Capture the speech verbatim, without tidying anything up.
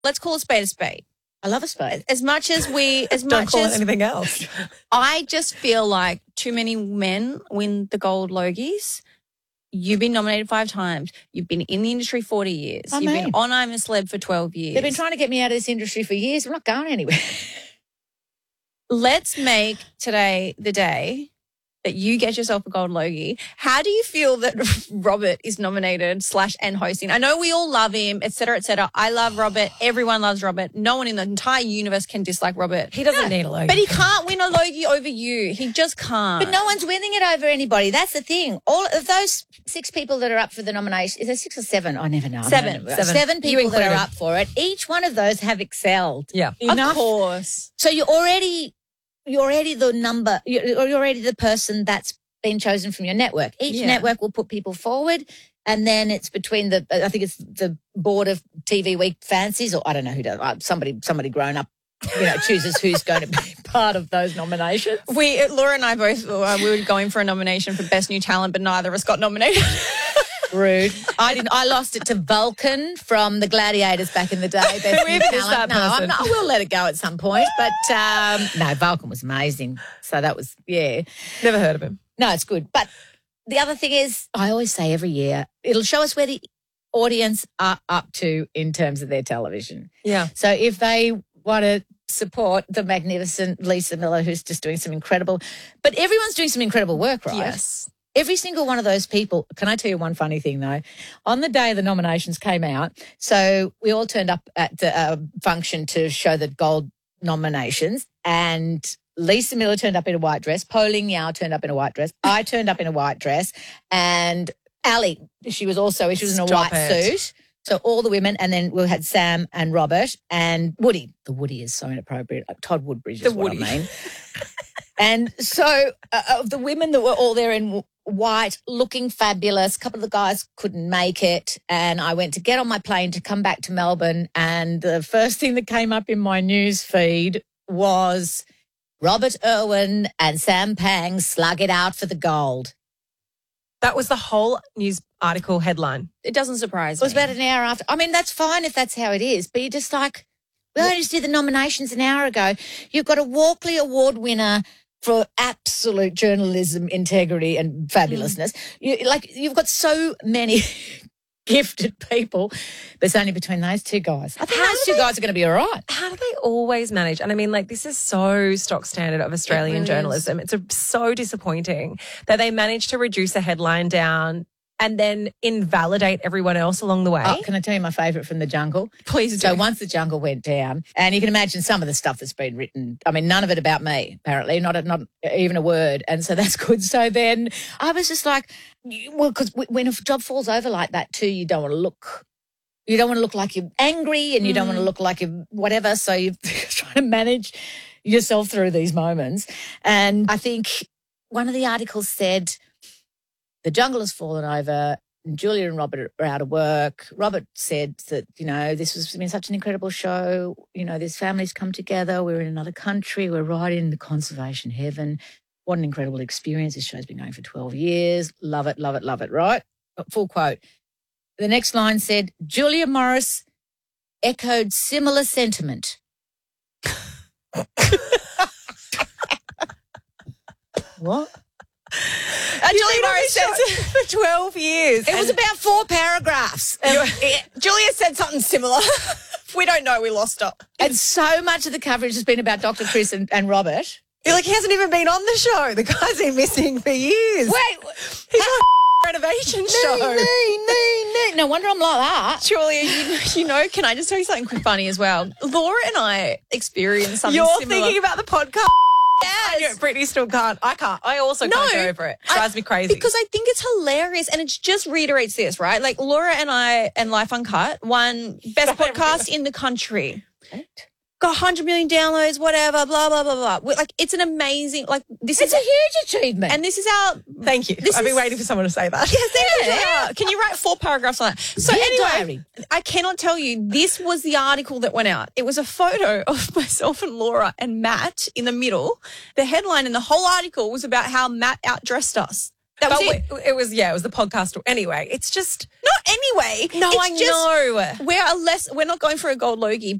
let's call a spade a spade. I love a spade. As much as we, as Don't much call as it anything else. I just feel like too many men win the gold Logies. You've been nominated five times. You've been in the industry forty years. I You've mean. been on I'm a Celeb for twelve years. They've been trying to get me out of this industry for years. I'm not going anywhere. Let's make today the day that you get yourself a gold Logie. How do you feel that Robert is nominated slash and hosting? I know we all love him, et cetera, et cetera. I love Robert. Everyone loves Robert. No one in the entire universe can dislike Robert. He doesn't need a Logie. But he can't win a Logie over you. He just can't. But no one's winning it over anybody. That's the thing. All of those six people that are up for the nomination, is there six or seven? I never know. Seven. Seven. Seven. Seven You people that are included. up for it. Each one of those have excelled. Yeah. Enough. Of course. So you're already, you're already the number, you're, you're already the person that's been chosen from your network. Each Yeah. network will put people forward, and then it's between the, I think it's the board of T V Week fancies, or I don't know who does. uh, Somebody, somebody grown up, you know, chooses who's going to be part of those nominations. We, Laura and I both, uh, we were going for a nomination for Best New Talent, but neither of us got nominated. Rude. I didn't. I lost it to Vulcan from the Gladiators back in the day. Best Who New even is Talent. that No, I'm person? not, I will let it go at some point. But um, no, Vulcan was amazing. So that was, yeah. Never heard of him. No, it's good. But the other thing is, I always say every year, it'll show us where the audience are up to in terms of their television. Yeah. So if they want to support the magnificent Lisa Miller, who's just doing some incredible, but everyone's doing some incredible work, right? Yes. Every single one of those people. Can I tell you one funny thing, though? On the day the nominations came out, so we all turned up at the uh, function to show the gold nominations, and Lisa Miller turned up in a white dress. Po Ling Yao turned up in a white dress. I turned up in a white dress. And Ali, she was also, she was in a Stop white it. suit. So all the women, and then we had Sam and Robert and Woody. The Woody is so inappropriate. Todd Woodbridge is The what Woody. I mean. And so uh, of the women that were all there in white, looking fabulous, a couple of the guys couldn't make it, and I went to get on my plane to come back to Melbourne, and the first thing that came up in my news feed was Robert Irwin and Sam Pang slug it out for the gold. That was the whole news article headline. It doesn't surprise It was me. about an hour after. I mean, that's fine if that's how it is, but you're just like, we only just did the nominations an hour ago. You've got a Walkley Award winner for absolute journalism, integrity and fabulousness. You, like, you've got so many gifted people, but it's only between those two guys. I think How those do two they- guys are going to be all right. How do they always manage? And I mean, like, this is so stock standard of Australian really journalism. It's a, so disappointing that they manage to reduce a headline down and then invalidate everyone else along the way. Oh, can I tell you my favourite from the Jungle? Please do. So once the Jungle went down, and you can imagine some of the stuff that's been written, I mean, none of it about me, apparently, not a, not even a word. And so that's good. So then I was just like, well, because when a job falls over like that too, you don't want to look, you don't want to look like you're angry, and you don't want to look like you're whatever. So you're trying to manage yourself through these moments. And I think one of the articles said, the Jungle has fallen over, and Julia and Robert are out of work. Robert said that, you know, this has been such an incredible show. You know, this family's come together. We're in another country. We're right in the conservation heaven. What an incredible experience. This show's been going for twelve years. Love it, love it, love it, right? Full quote. The next line said, Julia Morris echoed similar sentiment. What? Uh, Julia Morris said for twelve years. It was about four paragraphs. Um, it- Julia said something similar. We don't know. We lost her. and so much of the coverage has been about Doctor Chris and, and Robert. You're like, he hasn't even been on the show. The guy's been missing for years. Wait, He's on a renovation show. no, no, no. No wonder I'm like that. Julia, you, you know, can I just tell you something quick funny as well? Laura and I experienced something You're similar. thinking about the podcast. Yes. Yeah, Brittany still can't. I can't. I also No, can't get over it. I- Drives me crazy. Because I think it's hilarious, and it just reiterates this, right? Like Laura and I and Life Uncut won best podcast in the country. Got one hundred million downloads, whatever, blah, blah, blah, blah. We're, like, it's an amazing, like, this It's is, a huge achievement. and this is our, Thank you. This I've been is- waiting for someone to say that. yes, thank you, Yeah. Julia. Can you write four paragraphs on that? So Dear anyway, diary. I cannot tell you, this was the article that went out. It was a photo of myself and Laura and Matt in the middle. The headline in the whole article was about how Matt outdressed us. That was But it. we- it was, yeah, it was the podcast. Anyway, it's just, Not anyway. no, It's I just, know. We're a less. We're not going for a gold Logie,